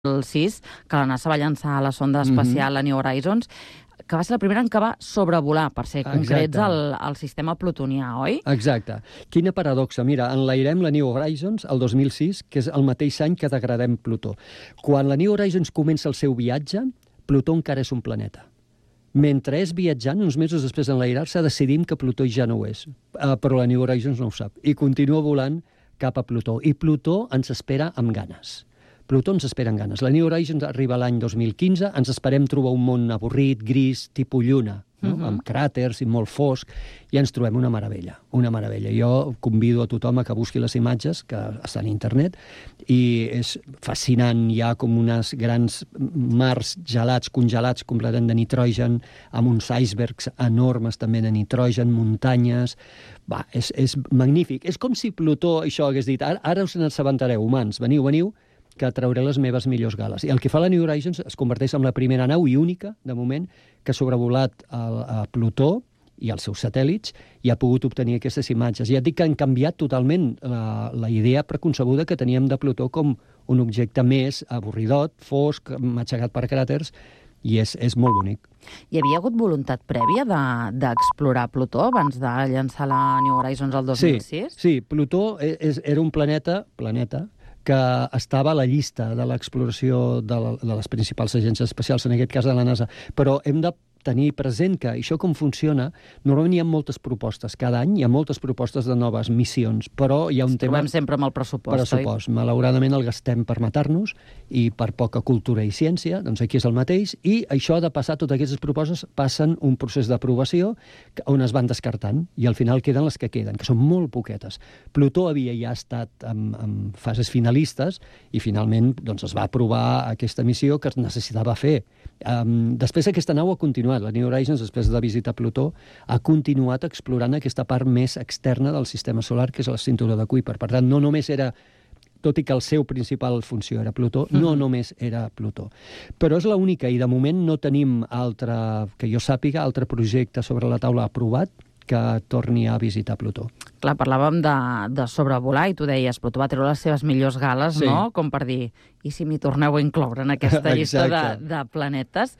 2006, que la NASA va llançar a la sonda espacial la New Horizons, que va ser la primera en què va sobrevolar, per ser concrets, el sistema plutonià, oi? Exacte. Quina paradoxa. Mira, enlairem la New Horizons el 2006, que és el mateix any que degradem Plutó. Quan la New Horizons comença el seu viatge, Plutó encara és un planeta. Mentre és viatjant, uns mesos després d'enlairar-se, decidim que Plutó ja no ho és. Però la New Horizons no ho sap. I continua volant cap a Plutó. I Plutó ens espera amb ganes. Plutó ens espera amb ganes. La New Horizons arriba l'any 2015, ens esperem trobar un món avorrit, gris, tipus lluna, no? Amb cràters i molt fosc, i ens trobem una meravella, una meravella. Jo convido a tothom a que busqui les imatges, que estan a internet, i és fascinant. Hi ha com unes grans mars gelats, congelats, completament de nitrogen, amb uns icebergs enormes també de nitrogen, muntanyes. Va, és magnífic. És com si Plutó, això hagués dit, ara us n'assabentareu, humans, veniu, que trauré les meves millors gales. I el que fa la New Horizons es converteix en la primera nau i única, de moment, que ha sobrevolat a Plutó i els seus satèl·lits i ha pogut obtenir aquestes imatges. Ja et dic que han canviat totalment la idea preconcebuda que teníem de Plutó com un objecte més avorridot, fosc, matxacat per cràters, i és molt bonic. Hi havia hagut voluntat prèvia d'explorar Plutó abans de llançar la New Horizons el 2006? Sí, Plutó era un planeta que estava a la llista de l'exploració de les principals agències espacials, en aquest cas de la NASA. Però hem de tenir present que això com funciona, normalment hi ha moltes propostes. Cada any hi ha moltes propostes de noves missions, però hi ha un tema... Trobem sempre amb el pressupost, oi? Malauradament el gastem per matar-nos i per poca cultura i ciència, doncs aquí és el mateix, i això ha de passar, totes aquestes propostes passen un procés d'aprovació on es van descartant, i al final queden les que queden, que són molt poquetes. Plutó havia ja estat en fases finalistes i finalment doncs, es va aprovar aquesta missió que es necessitava fer. Després aquesta nau ha continuat. La New Horizons, després de visitar Plutó, ha continuat explorant aquesta part més externa del sistema solar, que és la cinturó de Kuiper. Per tant, no només era, tot i que el seu principal funció era Plutó, no només era Plutó. Però és l'única, i de moment no tenim que jo sàpiga, altre projecte sobre la taula aprovat que torni a visitar Plutó. Clar, parlàvem de sobrevolar i tu deies, Plutó va treure les seves millors gales, no? Com per dir, i si m'hi torneu a incloure en aquesta llista de planetes?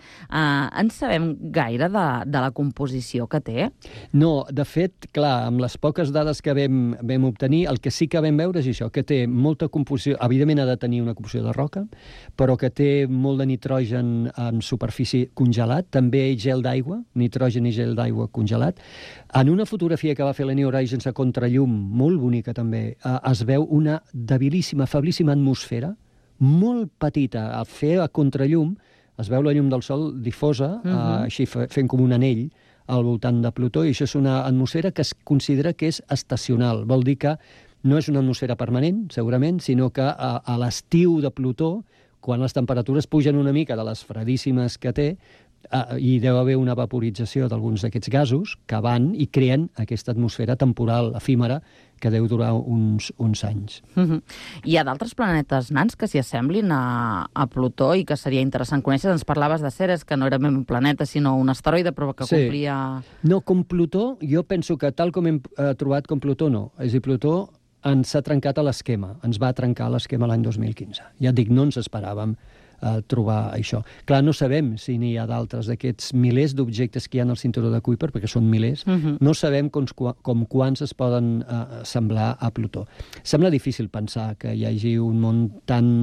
En sabem gaire de la composició que té? No, de fet, clar, amb les poques dades que vam obtenir, el que sí que vam veure és això, que té molta composició, evidentment ha de tenir una composició de roca, però que té molt de nitrogen en superfície congelat, també gel d'aigua, nitrogen i gel d'aigua congelat. En una fotografia que va fer la New Horizons a contrallum, molt bonica també, es veu una debilíssima, feblíssima atmosfera, molt petita. A fer a contrallum es veu la llum del sol difosa, així fent com un anell al voltant de Plutó, i això és una atmosfera que es considera que és estacional. Vol dir que no és una atmosfera permanent, segurament, sinó que a l'estiu de Plutó, quan les temperatures pugen una mica de les fredíssimes que té, hi deu haver una vaporització d'alguns d'aquests gasos que van i creen aquesta atmosfera temporal efímera que deu durar uns anys. Hi ha d'altres planetes nans que s'hi assemblin a Plutó i que seria interessant conèixer? Ens parlaves de Ceres, que no era un planeta, sinó un asteroide, però que complia... No, com Plutó, jo penso que tal com hem trobat com Plutó, no. És a dir, Plutó ens ha trencat a l'esquema, ens va trencar l'esquema l'any 2015. Ja et dic, no ens esperàvem trobar això. Clar, no sabem si n'hi ha d'altres d'aquests milers d'objectes que hi ha al cinturó de Kuiper, perquè són milers, no sabem com quants es poden semblar a Plutó. Sembla difícil pensar que hi hagi un món tan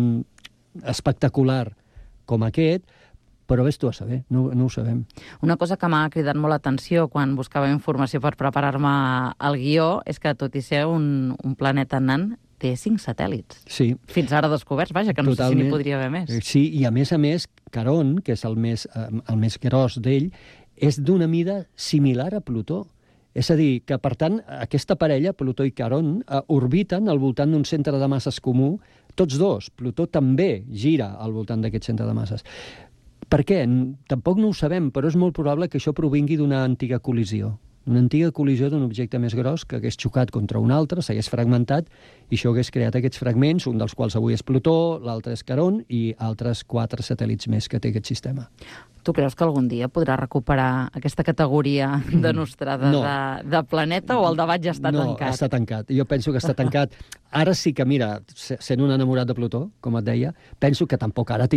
espectacular com aquest, però vés tu a saber, no ho sabem. Una cosa que m'ha cridat molt l'atenció quan buscava informació per preparar-me al guió és que, tot i ser un planeta nan, té 5 satèl·lits. Sí. Fins ara descoberts, vaja, que no sé si n'hi podria haver més. Sí, i a més, Caront, que és el més gros d'ell, és d'una mida similar a Plutó. És a dir, que per tant, aquesta parella, Plutó i Caront, orbiten al voltant d'un centre de masses comú, tots dos. Plutó també gira al voltant d'aquest centre de masses. Per què? Tampoc no ho sabem, però és molt probable que això provingui d'una antiga col·lisió. Una antiga col·lisió d'un objecte més gros que hagués xocat contra un altre, s'hagués fragmentat, i això hagués creat aquests fragments, un dels quals avui és Plutó, l'altre és Caront, i altres 4 satèl·lits més que té aquest sistema. Tu creus que algun dia podrà recuperar aquesta categoria de nostrada de planeta, o el debat ja està tancat? No, està tancat. Jo penso que està tancat. Ara sí que, mira, sent un enamorat de Plutó, com et deia, penso que tampoc ara